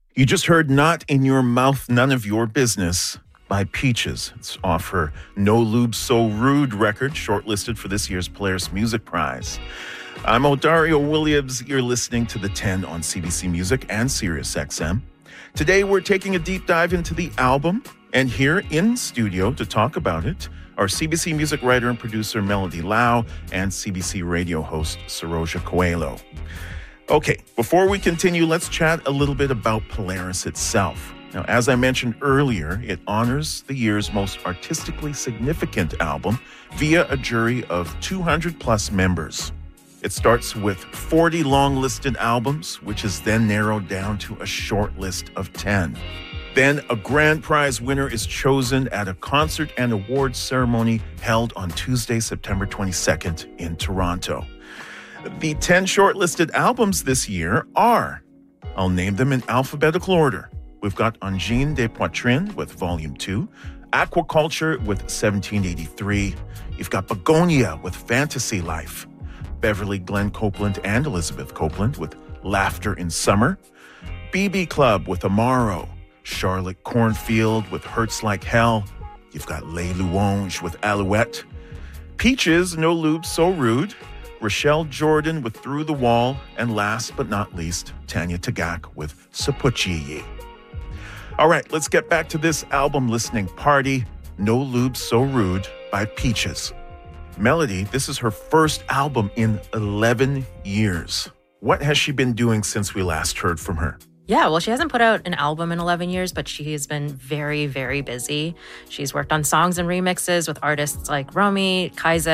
You just heard Not in Your Mouth, None of Your Business by Peaches. It's off her No Lube So Rude record, shortlisted for this year's Polaris Music Prize. I'm Odario Williams. You're listening to The 10 on CBC Music and SiriusXM. Today, we're taking a deep dive into the album, and here in studio to talk about it are CBC Music writer and producer Melody Lau and CBC radio host Saroja Coelho. Okay, before we continue, let's chat a little bit about Polaris itself. Now, as I mentioned earlier, it honors the year's most artistically significant album via a jury of 200-plus members. It starts with 40 long-listed albums, which is then narrowed down to a short list of 10. Then a grand prize winner is chosen at a concert and awards ceremony held on Tuesday, September 22nd in Toronto. The 10 shortlisted albums this year are, I'll name them in alphabetical order. We've got Angine des Poitrines with Volume 2, Aquaculture with 1783. You've got Begonia with Fantasy Life, Beverly Glenn Copeland and Elizabeth Copeland with Laughter in Summer, BB Club with Amaro, Charlotte Cornfield with Hurts Like Hell. You've got Les Louanges with Alouette, Peaches, No Lube So Rude, Rochelle Jordan with Through the Wall, and last but not least, Tanya Tagaq with Sapuchiyi. All right, let's get back to this album listening party, No Lube So Rude by Peaches. Melody, this is her first album in 11 years. What has she been doing since we last heard from her? Yeah, well, she hasn't put out an album in 11 years, but she has been very, very busy. She's worked on songs and remixes with artists like Romy, Kaiser,